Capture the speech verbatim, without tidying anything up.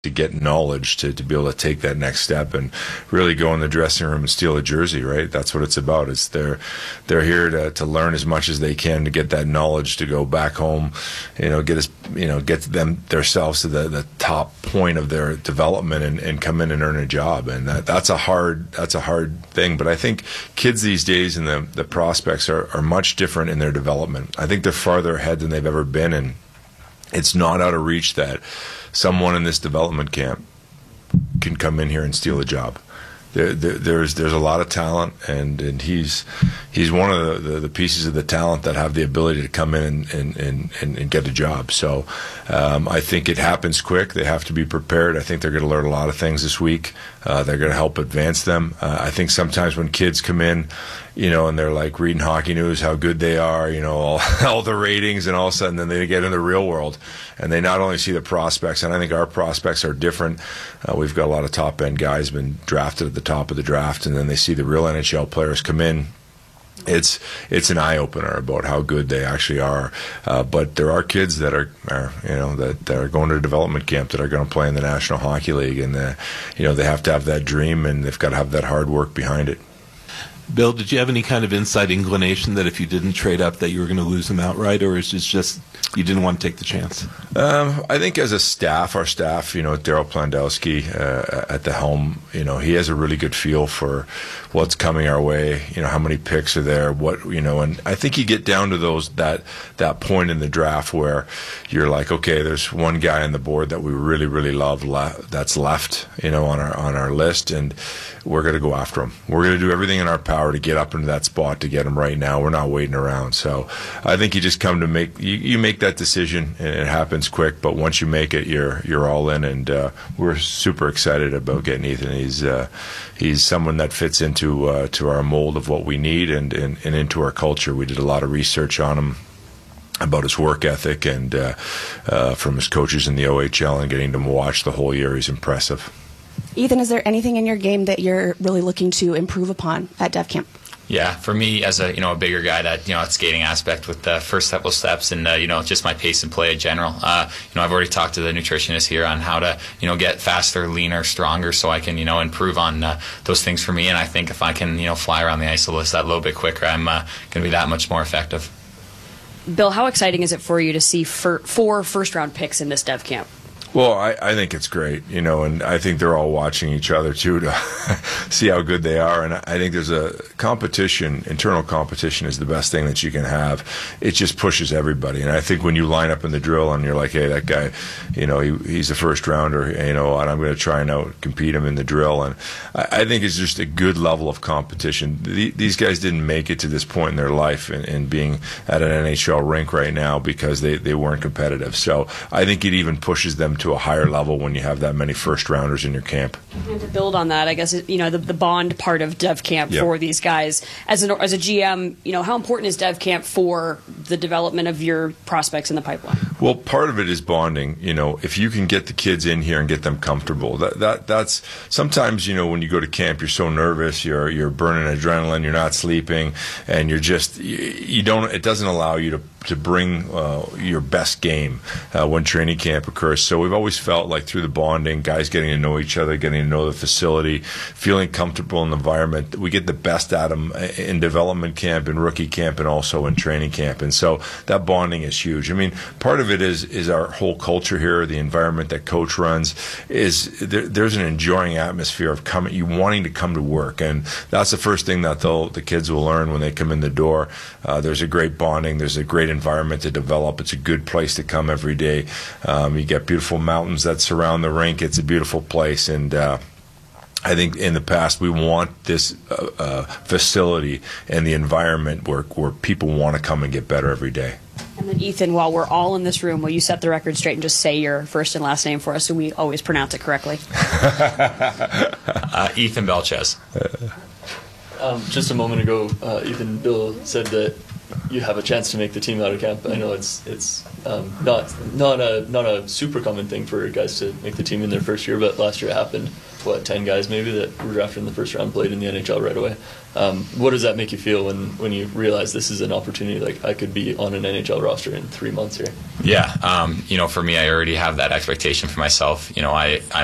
to get knowledge to, to be able to take that next step and really go in the dressing room and steal a jersey, right? That's what it's about. It's they're they're here to, to learn as much as they can to get that knowledge to go back home, you know, get us, you know, get them themselves to the, the top point of their development and, and come in and earn a job. And that, that's a hard that's a hard thing. But I think kids these days and the, the prospects are, are much different in their development. I think they're farther ahead than they've ever been, and it's not out of reach that someone in this development camp can come in here and steal a job. There, there, there's there's a lot of talent, and, and he's he's one of the, the, the pieces of the talent that have the ability to come in and, and, and, and get a job. So um, I think it happens quick. They have to be prepared. I think they're going to learn a lot of things this week. Uh, they're going to help advance them. Uh, I think sometimes when kids come in, you know, and they're like reading hockey news, how good they are, you know, all, all the ratings, and all of a sudden then they get in the real world and they not only see the prospects, and I think our prospects are different. Uh, we've got a lot of top end guys been drafted at the top of the draft, and then they see the real N H L players come in. It's it's an eye opener about how good they actually are. Uh, but there are kids that are, are you know that, that are going to development camp that are going to play in the National Hockey League, and uh, you know they have to have that dream, and they've got to have that hard work behind it. Bill, did you have any kind of inside inclination that if you didn't trade up that you were going to lose them outright, or is it just you didn't want to take the chance? Um, I think as a staff, our staff, you know, Daryl Plandowski uh, at the helm, you know, he has a really good feel for what's coming our way, you know, how many picks are there, what, you know, and I think you get down to those, that, that point in the draft where you're like, okay, there's one guy on the board that we really, really love le- that's left, you know, on our, on our list, and we're going to go after him. We're going to do everything in our power to get up into that spot to get him right now. We're not waiting around. So I think you just come to make, you, you make that decision, and it happens quick, but once you make it, you're, you're all in, and uh, we're super excited about getting Ethan. He's, uh, he's someone that fits into uh, to our mold of what we need, and, and, and into our culture. We did a lot of research on him about his work ethic, and uh, uh, from his coaches in the O H L, and getting to watch the whole year, he's impressive. Ethan, is there anything in your game that you're really looking to improve upon at Dev Camp? Yeah, for me as a you know a bigger guy, that you know that skating aspect with the first couple steps, and uh, you know just my pace and play in general. Uh, you know I've already talked to the nutritionist here on how to you know get faster, leaner, stronger, so I can you know improve on uh, those things for me. And I think if I can you know fly around the ice a little, that little bit quicker, I'm uh, going to be that much more effective. Bill, how exciting is it for you to see fir- four first round picks in this Dev Camp? Well, I, I think it's great, you know, and I think they're all watching each other, too, to see how good they are. And I think there's a competition, internal competition is the best thing that you can have. It just pushes everybody. And I think when you line up in the drill and you're like, hey, that guy, you know, he, he's a first rounder, you know, and I'm going to try and out-compete him in the drill. And I, I think it's just a good level of competition. The, these guys didn't make it to this point in their life in, in being at an N H L rink right now because they, they weren't competitive. So I think it even pushes them to a higher level when you have that many first rounders in your camp. And to build on that, I guess you know the, the bond part of Dev Camp yep. for these guys. As an as a G M, you know how important is Dev Camp for the development of your prospects in the pipeline? Well, part of it is bonding. You know, if you can get the kids in here and get them comfortable, that that that's sometimes you know when you go to camp, you're so nervous, you're you're burning adrenaline, you're not sleeping, and you're just you, you don't. It doesn't allow you to. to bring uh, your best game uh, when training camp occurs. So we've always felt like through the bonding, guys getting to know each other, getting to know the facility, feeling comfortable in the environment, we get the best out of them in development camp, in rookie camp, and also in training camp. And so that bonding is huge. I mean, part of it is is our whole culture here, the environment that coach runs, is there, there's an enjoying atmosphere of coming, you wanting to come to work. And that's the first thing that they'll, the kids will learn when they come in the door. Uh, there's a great bonding. There's a great environment to develop. It's a good place to come every day. Um, you get beautiful mountains that surround the rink. It's a beautiful place, and uh, I think in the past we want this uh, uh, facility and the environment where where people want to come and get better every day. And then Ethan, while we're all in this room, will you set the record straight and just say your first and last name for us so we always pronounce it correctly? uh, Ethan Belchez. Um, just a moment ago, uh, Ethan, Bill said that you have a chance to make the team out of camp. I know it's it's um, not not a not a super common thing for guys to make the team in their first year, but last year it happened. What, ten guys maybe that were drafted in the first round played in the N H L right away. Um, what does that make you feel when, when you realize this is an opportunity? Like, I could be on an N H L roster in three months here. Yeah, um, you know, for me, I already have that expectation for myself. You know, I, I